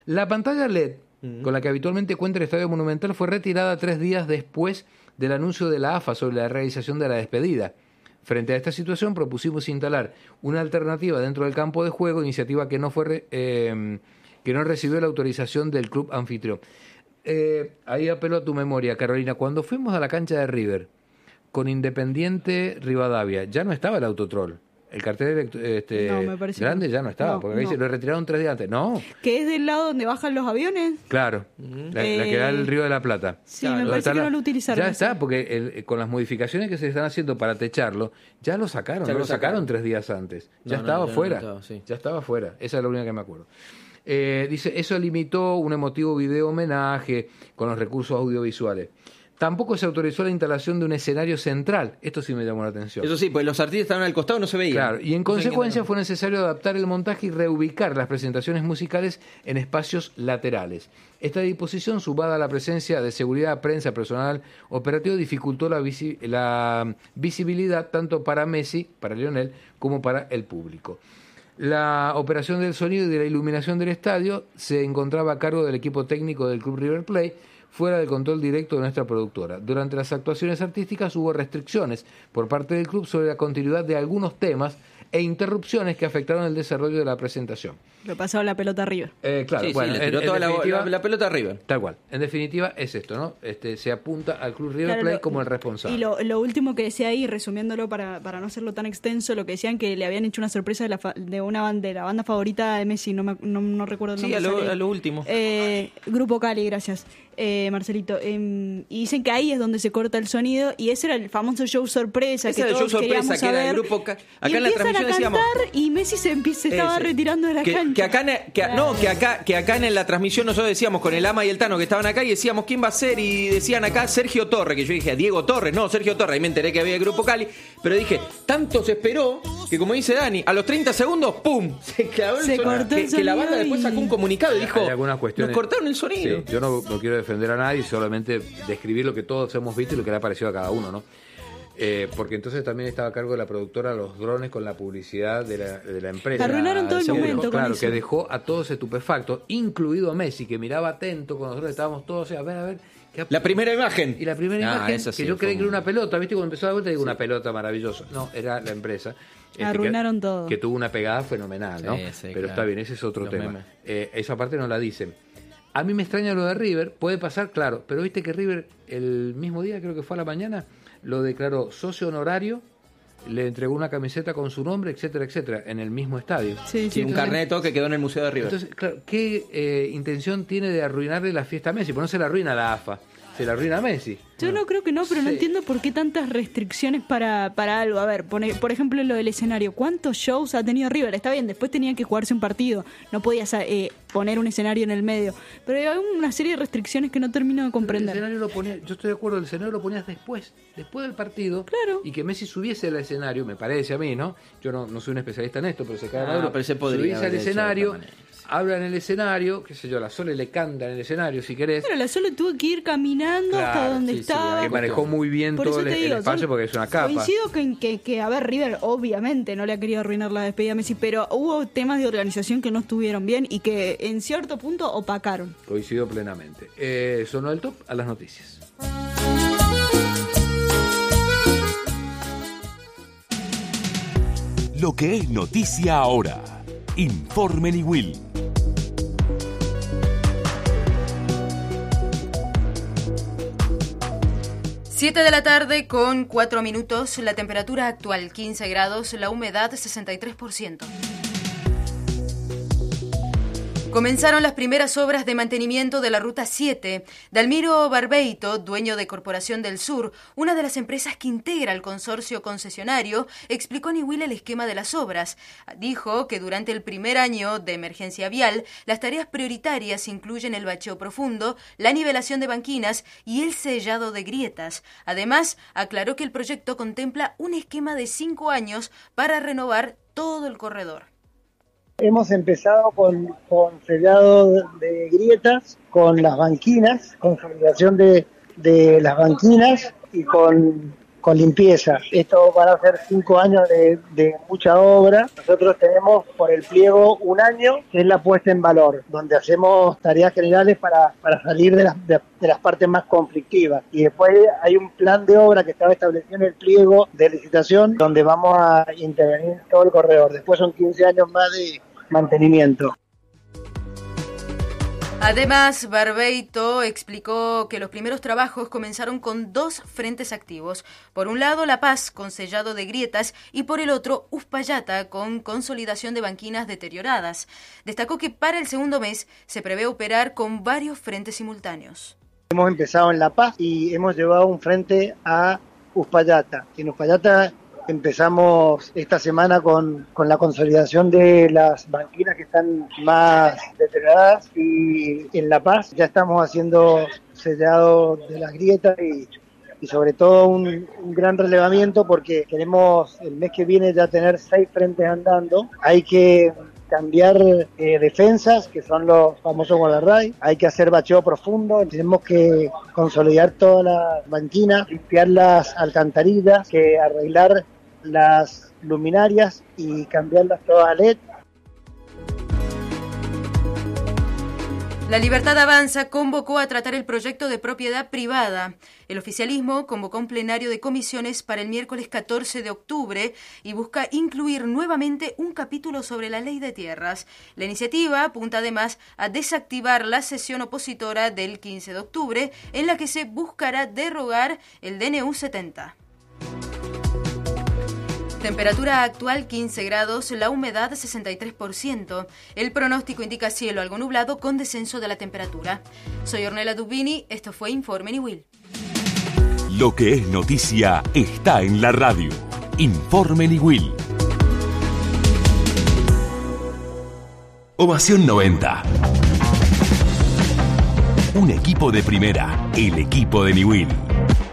La pantalla LED con la que habitualmente cuenta el Estadio Monumental fue retirada 3 días después del anuncio de la AFA sobre la realización de la despedida. Frente a esta situación propusimos instalar una alternativa dentro del campo de juego, iniciativa que no recibió la autorización del club anfitrión. Ahí apelo a tu memoria, Carolina. Cuando fuimos a la cancha de River con Independiente Rivadavia, ya no estaba el Autotrol. El cartel grande ya no estaba, porque ahí se lo retiraron 3 días antes. No. ¿Que es del lado donde bajan los aviones? Claro, la que da el Río de la Plata. Sí, me parece que no lo utilizaron. Ya está, porque con las modificaciones que se están haciendo para techarlo, ya lo sacaron, lo sacaron 3 días antes. Ya estaba fuera. Ya estaba fuera. Esa es la única que me acuerdo. Dice, eso limitó un emotivo video homenaje con los recursos audiovisuales. Tampoco se autorizó la instalación de un escenario central. Esto sí me llamó la atención. Eso sí, pues los artistas estaban al costado, no se veían. Claro, y en consecuencia fue necesario adaptar el montaje y reubicar las presentaciones musicales en espacios laterales. Esta disposición, sumada a la presencia de seguridad, prensa, personal operativo, dificultó la visibilidad tanto para Messi, para Lionel, como para el público. La operación del sonido y de la iluminación del estadio se encontraba a cargo del equipo técnico del Club River Plate, fuera del control directo de nuestra productora. Durante las actuaciones artísticas hubo restricciones por parte del club sobre la continuidad de algunos temas e interrupciones que afectaron el desarrollo de la presentación. Lo pasó la pelota arriba. Claro, sí, bueno, le tiró toda la pelota arriba. Tal cual. En definitiva es esto, ¿no? Se apunta al Club River Plate como el responsable. Y lo último que decía ahí, resumiéndolo para no hacerlo tan extenso, lo que decían que le habían hecho una sorpresa de la banda favorita de Messi, no recuerdo el nombre. Sí, a lo último. Grupo Cali, gracias. Marcelito, y dicen que ahí es donde se corta el sonido, y ese era el famoso show sorpresa. Ese que era el todos show sorpresa, queríamos que era saber. el grupo acá en la transmisión a cantar, decíamos, y Messi se estaba retirando de la cancha. Que acá en la transmisión nosotros decíamos con el Ama y el Tano que estaban acá y decíamos quién va a ser, y decían acá Sergio Torres, que yo dije Diego Torres, no, Sergio Torres, ahí me enteré que había el grupo Cali, pero dije, tanto se esperó que, como dice Dani, a los 30 segundos, ¡pum!, se clavó el sonido, que la banda después sacó un comunicado y dijo, nos cortaron el sonido. Sí, yo no quiero defender a nadie, solamente describir lo que todos hemos visto y lo que le ha parecido a cada uno, ¿no? Porque entonces también estaba a cargo de la productora los drones con la publicidad de la empresa. Arruinaron todo el momento. Claro, que dejó a todos estupefactos, incluido a Messi, que miraba atento cuando nosotros estábamos todos, a ver. La primera imagen. Y la primera imagen, que yo creí que era una pelota, ¿viste? Cuando empezó la vuelta, digo, una pelota maravillosa. No, era la empresa. Arruinaron todo. Que tuvo una pegada fenomenal, ¿no? Sí, pero está bien, ese es otro tema. Esa parte no la dicen. A mí me extraña lo de River, puede pasar, claro, pero viste que River el mismo día, creo que fue a la mañana, lo declaró socio honorario, le entregó una camiseta con su nombre, etcétera, etcétera, en el mismo estadio. Sí, un carneto que quedó en el Museo de River. Entonces, claro, ¿qué intención tiene de arruinarle la fiesta a Messi? Pues no se la arruina la AFA, se la arruina a Messi. Yo no creo que no, pero no entiendo por qué tantas restricciones para algo. A ver, por ejemplo, lo del escenario. ¿Cuántos shows ha tenido River? Está bien, después tenía que jugarse un partido. No podías poner un escenario en el medio. Pero hay una serie de restricciones que no termino de comprender. El escenario lo ponía, yo estoy de acuerdo, el escenario lo ponías después del partido. Claro. Y que Messi subiese al escenario, me parece a mí, ¿no? Yo no soy un especialista en esto, pero se cae pero se podría subirse al escenario, habla en el escenario, qué sé yo, la Sole le canta en el escenario si querés. Pero la Sole tuvo que ir caminando hasta donde estaba. Que manejó muy bien todo el espacio porque es una capa. Coincido que, a ver, River obviamente no le ha querido arruinar la despedida a Messi, pero hubo temas de organización que no estuvieron bien y que en cierto punto opacaron. Coincido plenamente. Sonó el top a las noticias. Lo que es noticia ahora. Informe Will. 7 de la tarde con 4 minutos, la temperatura actual 15 grados, la humedad 63%. Comenzaron las primeras obras de mantenimiento de la Ruta 7. Dalmiro Barbeito, dueño de Corporación del Sur, una de las empresas que integra el consorcio concesionario, explicó a Niwil el esquema de las obras. Dijo que durante el primer año de emergencia vial, las tareas prioritarias incluyen el bacheo profundo, la nivelación de banquinas y el sellado de grietas. Además, aclaró que el proyecto contempla un esquema de 5 años para renovar todo el corredor. Hemos empezado con sellado de grietas, con las banquinas, consolidación de las banquinas y con con limpieza. Esto van a ser 5 años de mucha obra. Nosotros tenemos por el pliego 1 año, que es la puesta en valor, donde hacemos tareas generales para salir de las partes más conflictivas. Y después hay un plan de obra que estaba establecido en el pliego de licitación, donde vamos a intervenir todo el corredor. Después son 15 años más de mantenimiento. Además, Barbeito explicó que los primeros trabajos comenzaron con 2 frentes activos. Por un lado, La Paz, con sellado de grietas, y por el otro, Uspallata, con consolidación de banquinas deterioradas. Destacó que para el segundo mes se prevé operar con varios frentes simultáneos. Hemos empezado en La Paz y hemos llevado un frente a Uspallata. En Uspallata empezamos esta semana con la consolidación de las banquinas que están más deterioradas, y en La Paz ya estamos haciendo sellado de las grietas y sobre todo un gran relevamiento, porque queremos el mes que viene ya tener 6 frentes andando. Hay que cambiar defensas, que son los famosos guardarray, hay que hacer bacheo profundo, tenemos que consolidar todas las banquinas, limpiar las alcantarillas, que arreglar las luminarias y cambiarlas todas a LED. La Libertad Avanza convocó a tratar el proyecto de propiedad privada. El oficialismo convocó un plenario de comisiones para el miércoles 14 de octubre y busca incluir nuevamente un capítulo sobre la ley de tierras. La iniciativa apunta además a desactivar la sesión opositora del 15 de octubre, en la que se buscará derogar el DNU 70. Temperatura actual 15 grados, la humedad 63%. El pronóstico indica cielo algo nublado con descenso de la temperatura. Soy Ornella Dubini, esto fue Informe Niwil. Lo que es noticia está en la radio. Informe Niwil. Ovación 90. Un equipo de primera, el equipo de Niwil.